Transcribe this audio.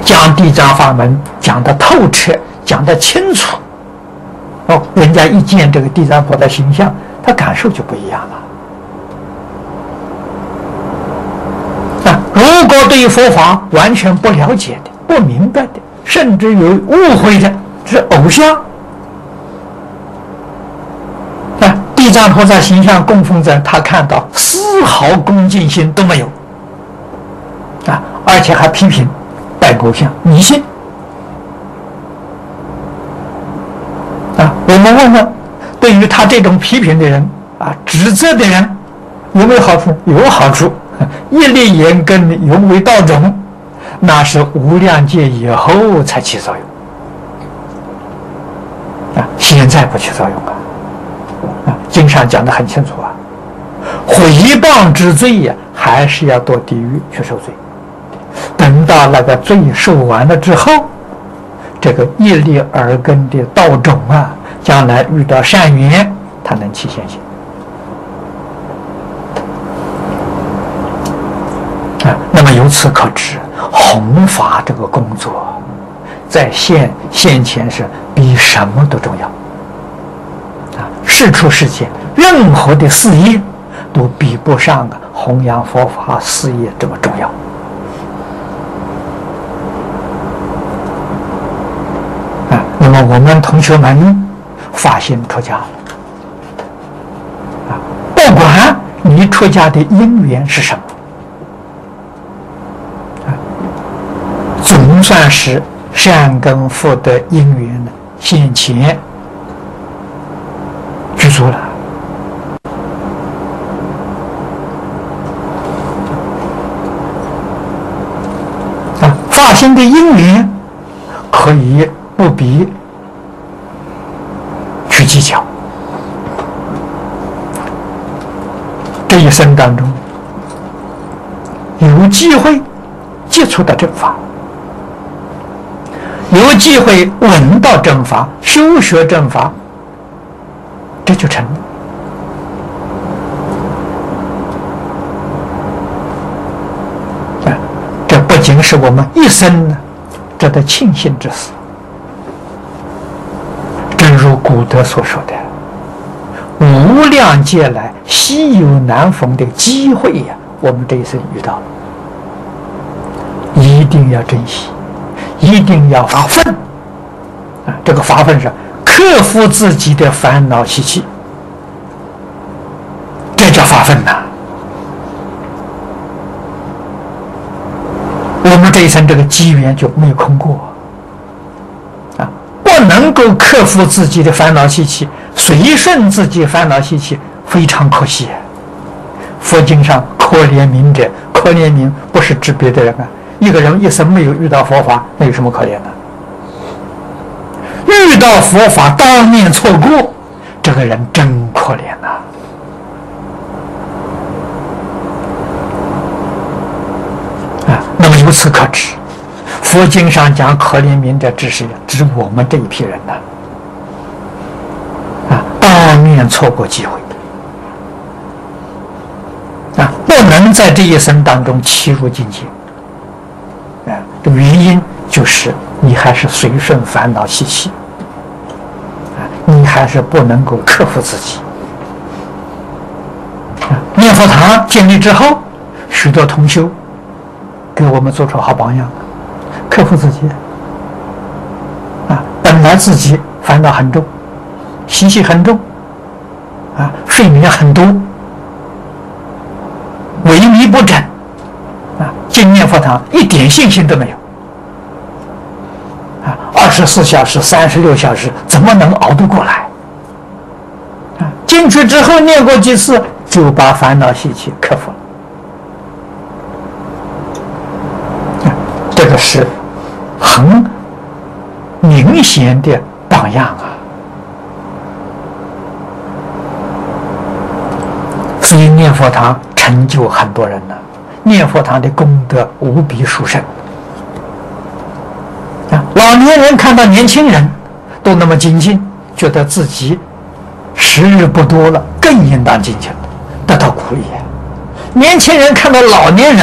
讲地藏法门讲得透彻，讲得清楚，哦，人家一见这个地藏菩萨形象，他感受就不一样了。如果对佛法完全不了解的、不明白的，甚至有误会的，是偶像。地藏菩萨形象供奉在他看到丝毫恭敬心都没有，而且还批评拜偶像迷信。我们问问，对于他这种批评的人指责的人，有没有好处？有好处，一粒言根犹为道种，那是无量劫以后才起作用现在不起作用经上讲得很清楚毁谤之罪还是要堕地狱去受罪。等到那个罪受完了之后，这个一粒耳根的道种将来遇到善缘，它能起现行那么由此可知，弘法这个工作在现前是比什么都重要世出世间任何的事业都比不上弘扬佛法事业这么重要那么我们同学们发心出家不管你出家的因缘是什么总算是善根福德因缘的现前具足了发心的因缘可以不必去计较，这一生当中有机会接触到正法，有机会闻到正法，修学正法，这就成了这不仅是我们一生值得庆幸之事。正如古德所说的，无量劫来稀有难逢的机会我们这一生遇到了，一定要珍惜，一定要发奋这个发奋是克服自己的烦恼习气，这叫发奋我们这一生这个机缘就没有空过不能够克服自己的烦恼习气，随顺自己烦恼习气，非常可惜佛经上可怜悯者，可怜悯不是指别的人一个人一生没有遇到佛法，那有什么可怜的？遇到佛法当面错过，这个人真可怜那么由此可知，佛经上讲可怜悯者，只是指我们这一批人当面错过机会不能在这一生当中契入境界这原因就是你还是随顺烦恼习气你还是不能够克服自己念佛堂建立之后，许多同修给我们做出好榜样，克服自己本来自己烦恼很重，习气很重睡眠很多，萎靡不振进念佛堂一点信心都没有24小时36小时怎么能熬得过来进去之后念过几次就把烦恼习气克服了这个是很明显的榜样所以念佛堂成就很多人了，念佛堂的功德无比殊胜老年人看到年轻人都那么精进，觉得自己时日不多了，更应当精进，得到鼓励年轻人看到老年人